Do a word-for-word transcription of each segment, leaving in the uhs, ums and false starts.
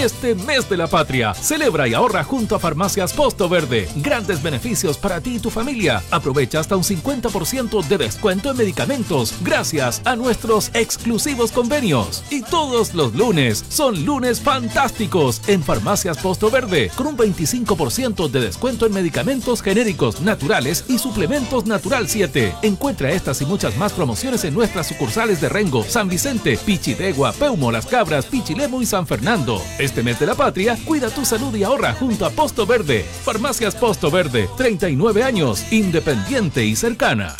este mes de la patria. Celebra y ahorra junto a Farmacias Posto Verde. Grandes beneficios para ti y tu familia. Aprovecha hasta un cincuenta por ciento de descuento en medicamentos gracias a nuestros exclusivos convenios. Y todos los lunes son lunes fantásticos en Farmacias Posto Verde, con un veinticinco por ciento de descuento en medicamentos genéricos, naturales y suplementos Natural siete. Encuentra estas y muchas más promociones en nuestras sucursales de Rengo, San Vicente, Pichidegua, Peumo, Las Cabras, Pichilemu y San Fernando. Este mes de la patria, cuida tu salud y ahorra junto a Posto Verde. Farmacias Posto Verde, treinta y nueve años, independiente y cercana.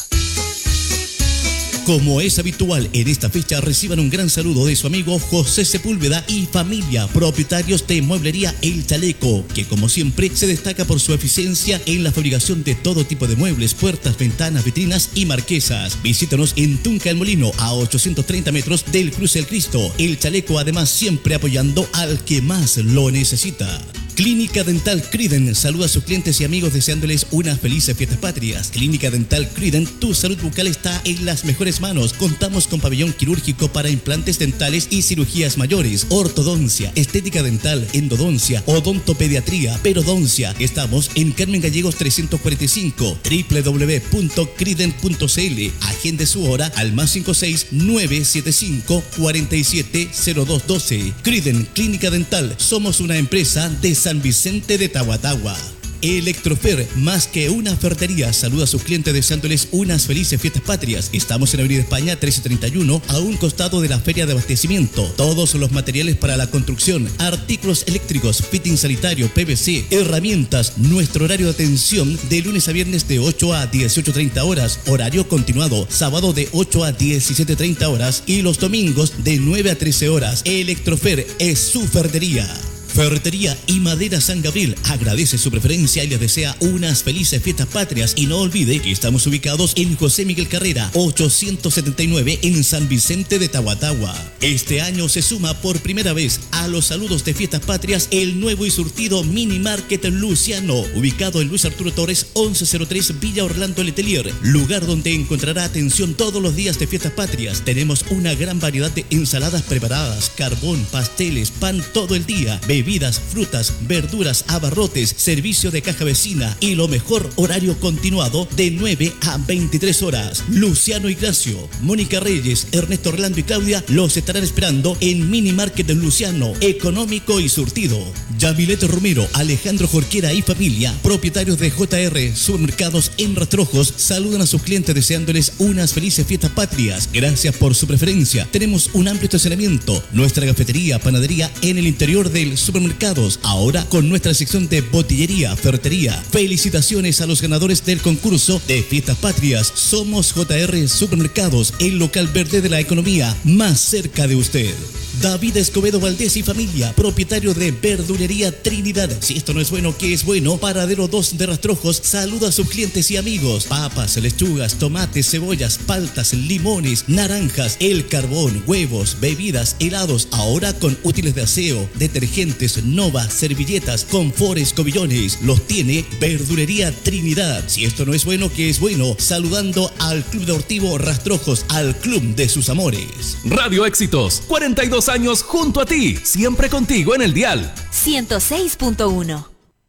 Como es habitual en esta fecha, reciban un gran saludo de su amigo José Sepúlveda y familia, propietarios de Mueblería El Chaleco, que como siempre se destaca por su eficiencia en la fabricación de todo tipo de muebles, puertas, ventanas, vitrinas y marquesas. Visítanos en Tunca El Molino, a ochocientos treinta metros del Cruce del Cristo. El Chaleco, además, siempre apoyando al que más lo necesita. Clínica Dental Criden saluda a sus clientes y amigos deseándoles unas felices fiestas patrias. Clínica Dental Criden, tu salud bucal está en las mejores manos. Contamos con pabellón quirúrgico para implantes dentales y cirugías mayores, ortodoncia, estética dental, endodoncia, odontopediatría, perodoncia. Estamos en Carmen Gallegos trescientos cuarenta y cinco, doble u doble u doble u punto criden punto c l. Agende su hora al más cinco seis nueve siete cinco cuatro siete cero dos uno dos. Criden Clínica Dental, somos una empresa de San Vicente de Tahuatahua. Electrofer, más que una ferretería, saluda a sus clientes deseándoles unas felices fiestas patrias. Estamos en Avenida España trece treinta y uno, a un costado de la Feria de Abastecimiento. Todos los materiales para la construcción, artículos eléctricos, fitting sanitario, P V C, herramientas. Nuestro horario de atención de lunes a viernes de ocho a dieciocho treinta horas, horario continuado, sábado de ocho a diecisiete treinta horas y los domingos de nueve a trece horas. Electrofer es su ferretería. Ferretería y Madera San Gabriel agradece su preferencia y les desea unas felices fiestas patrias. Y no olvide que estamos ubicados en José Miguel Carrera, ochocientos setenta y nueve, en San Vicente de Tahuatahua. Este año se suma por primera vez a los saludos de fiestas patrias el nuevo y surtido Mini Market Luciano, ubicado en Luis Arturo Torres once cero tres, Villa Orlando Letelier, lugar donde encontrará atención todos los días de fiestas patrias. Tenemos una gran variedad de ensaladas preparadas, carbón, pasteles, pan todo el día, bebidas, frutas, verduras, abarrotes, servicio de caja vecina y lo mejor, horario continuado de nueve a veintitrés horas. Luciano Ignacio, Mónica Reyes, Ernesto Orlando y Claudia los estarán esperando en Mini Market de Luciano, económico y surtido. Yamilet Romero, Alejandro Jorquera y familia, propietarios de J R Supermercados en Rastrojos, saludan a sus clientes deseándoles unas felices fiestas patrias. Gracias por su preferencia. Tenemos un amplio estacionamiento, nuestra cafetería, panadería en el interior del supermercados, ahora con nuestra sección de botillería, ferretería. Felicitaciones a los ganadores del concurso de fiestas patrias. Somos J R Supermercados, el local verde de la economía más cerca de usted. David Escobedo Valdés y familia, propietario de Verdulería Trinidad. Si esto no es bueno, ¿qué es bueno? Paradero dos de Rastrojos saluda a sus clientes y amigos. Papas, lechugas, tomates, cebollas, paltas, limones, naranjas, el carbón, huevos, bebidas, helados, ahora con útiles de aseo, detergentes, Nova, servilletas, confort, escobillones. Los tiene Verdulería Trinidad. Si esto no es bueno, ¿qué es bueno? Saludando al Club Deportivo Rastrojos, al club de sus amores. Radio Éxitos, cuarenta y dos años junto a ti, siempre contigo en el dial ciento seis punto uno.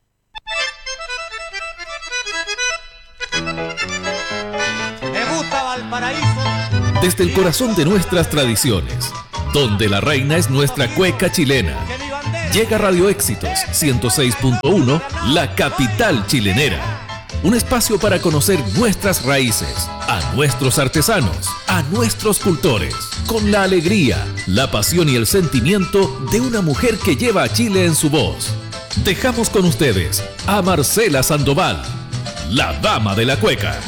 Me gusta Valparaíso. Desde el corazón de nuestras tradiciones, donde la reina es nuestra cueca chilena, llega Radio Éxitos ciento seis punto uno, la capital chilenera. Un espacio para conocer nuestras raíces, a nuestros artesanos, a nuestros cultores, con la alegría, la pasión y el sentimiento de una mujer que lleva a Chile en su voz. Dejamos con ustedes a Marcela Sandoval, la dama de la cueca.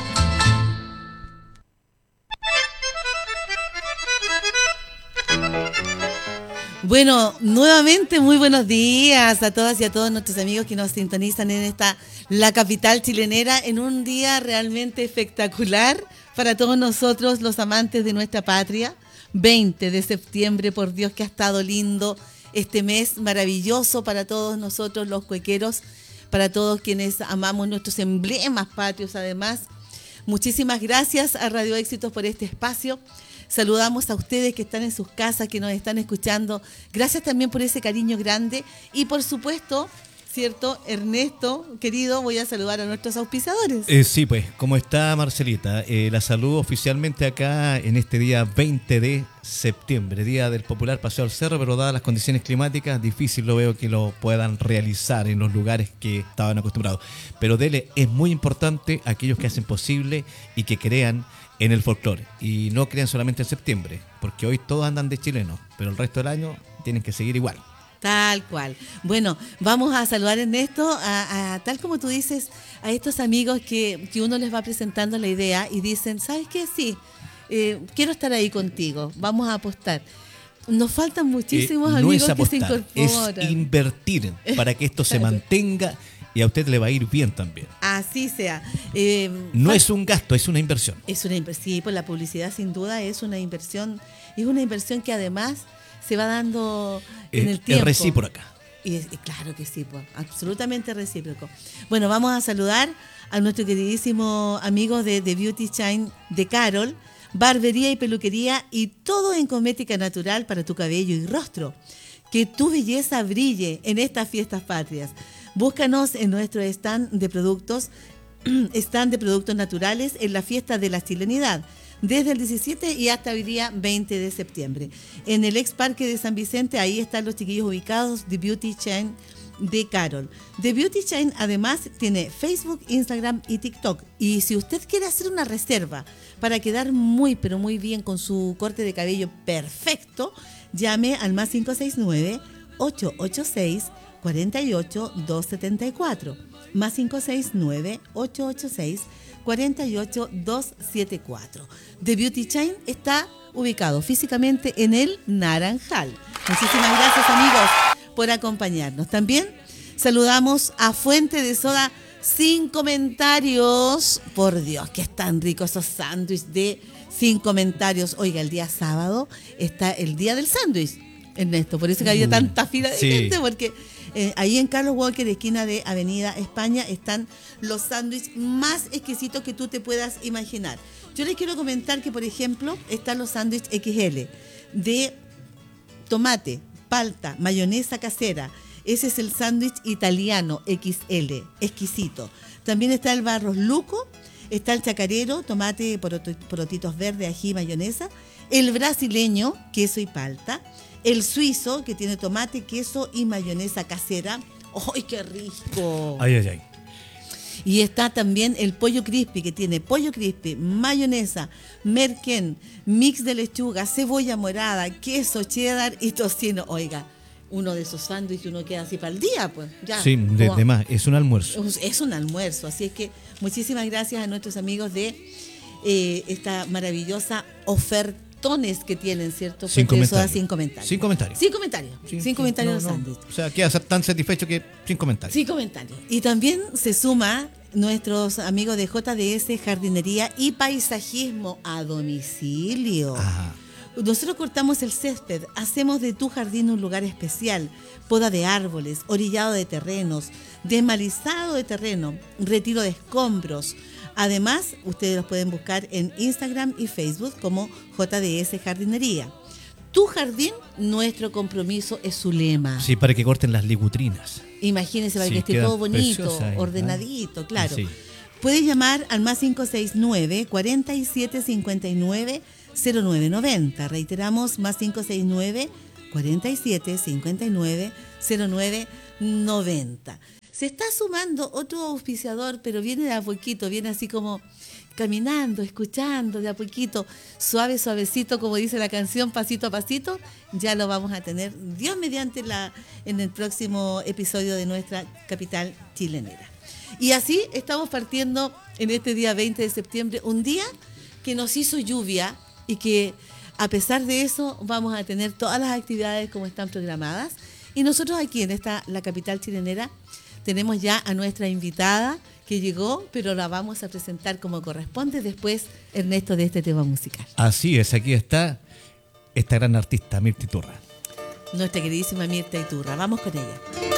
Bueno, nuevamente muy buenos días a todas y a todos nuestros amigos que nos sintonizan en esta, la capital chilenera, en un día realmente espectacular para todos nosotros los amantes de nuestra patria. veinte de septiembre, por Dios que ha estado lindo este mes, maravilloso para todos nosotros los cuequeros, para todos quienes amamos nuestros emblemas patrios además. Muchísimas gracias a Radio Éxitos por este espacio. Saludamos a ustedes que están en sus casas, que nos están escuchando. Gracias también por ese cariño grande. Y por supuesto, ¿cierto? Ernesto, querido, voy a saludar a nuestros auspiciadores. Eh, sí, pues, ¿cómo está Marcelita? Eh, la saludo oficialmente acá en este día veinte de septiembre, día del popular Paseo al Cerro, pero dadas las condiciones climáticas, difícil lo veo que lo puedan realizar en los lugares que estaban acostumbrados. Pero dele, es muy importante a aquellos que hacen posible y que crean en el folclore. Y no crean solamente en septiembre, porque hoy todos andan de chilenos, pero el resto del año tienen que seguir igual. Tal cual. Bueno, vamos a saludar, Ernesto, a, a tal como tú dices, a estos amigos que, que uno les va presentando la idea y dicen, ¿sabes qué? Sí, eh, quiero estar ahí contigo, vamos a apostar. Nos faltan muchísimos eh, no amigos es apostar, que se incorporan. Es invertir para que esto se mantenga y a usted le va a ir bien también. Así sea. Eh, no fal- es un gasto, es una inversión. Es una inversión, sí, pues la publicidad sin duda es una inversión, es una inversión que además se va dando en eh, el tiempo. Es recíproca. Y es, y claro que sí, pues, absolutamente recíproco. Bueno, vamos a saludar a nuestro queridísimo amigo de, de Beauty Shine de Carol, barbería y peluquería y todo en cosmética natural para tu cabello y rostro. Que tu belleza brille en estas fiestas patrias. Búscanos en nuestro stand de productos, stand de productos naturales en la fiesta de la chilenidad, desde el diecisiete y hasta hoy día veinte de septiembre. En el ex parque de San Vicente, ahí están los chiquillos ubicados de Beauty Chain de Carol. The Beauty Chain además tiene Facebook, Instagram y TikTok. Y si usted quiere hacer una reserva para quedar muy pero muy bien con su corte de cabello perfecto, llame al más cinco seis nueve, ocho ocho seis, cuatro ocho dos siete cuatro. Más cinco seis nueve, ocho ocho seis, cuatro ocho dos siete cuatro. The Beauty Chain está ubicado físicamente en el Naranjal. Muchísimas gracias, amigos, por acompañarnos. También saludamos a Fuente de Soda Sin Comentarios. Por Dios, que están ricos esos sándwiches de Sin Comentarios. Oiga, el día sábado está el día del sándwich, Ernesto. Por eso que había tanta fila de sí. gente, porque Eh, ahí en Carlos Walker, esquina de Avenida España, están los sándwiches más exquisitos que tú te puedas imaginar. Yo les quiero comentar que, por ejemplo, están los sándwiches equis ele de tomate, palta, mayonesa casera. Ese es el sándwich italiano equis ele, exquisito. También está el Barros Luco, está el chacarero, tomate, porotitos verdes, ají, mayonesa. El brasileño, queso y palta. El suizo, que tiene tomate, queso y mayonesa casera. ¡Ay, qué rico! Ay, ay, ay. Y está también el pollo crispy, que tiene pollo crispy, mayonesa, merquén, mix de lechuga, cebolla morada, queso cheddar y tocino. Oiga, uno de esos sándwiches uno queda así para el día, pues. Ya, sí, de, de más, es un almuerzo. Es un almuerzo, así es que muchísimas gracias a nuestros amigos de eh, esta maravillosa oferta que tienen, ¿cierto? Sin comentarios. Sin comentarios. Sin comentarios. Sin comentarios. Sin, sin comentarios no, de no. sándwich. O sea, queda tan satisfecho que sin comentarios. Sin comentarios. Y también se suma nuestros amigos de J D S Jardinería y Paisajismo a domicilio. Ajá. Nosotros cortamos el césped, hacemos de tu jardín un lugar especial, poda de árboles, orillado de terrenos, desmalizado de terreno, retiro de escombros. Además, ustedes los pueden buscar en Instagram y Facebook como J D S Jardinería. Tu jardín, nuestro compromiso, es su lema. Sí, para que corten las ligutrinas. Imagínense, para sí, que esté todo bonito, ahí, ordenadito, ¿no? Claro. Sí. Puede llamar al más cinco seis nueve, cuatro siete cinco nueve, cero nueve nueve cero. Reiteramos, más cinco seis nueve, cuatro siete cinco nueve, cero nueve nueve cero. Se está sumando otro auspiciador, pero viene de a poquito, viene así como caminando, escuchando de a poquito, suave, suavecito, como dice la canción, pasito a pasito. Ya lo vamos a tener, Dios mediante, la, en el próximo episodio de nuestra capital chilenera. Y así estamos partiendo en este día veinte de septiembre, un día que nos hizo lluvia y que a pesar de eso vamos a tener todas las actividades como están programadas. Y nosotros aquí en esta, la capital chilenera, tenemos ya a nuestra invitada que llegó, pero la vamos a presentar como corresponde después, Ernesto, de este tema musical. Así es, aquí está esta gran artista, Mirta Iturra. Nuestra queridísima Mirta Iturra. Vamos con ella.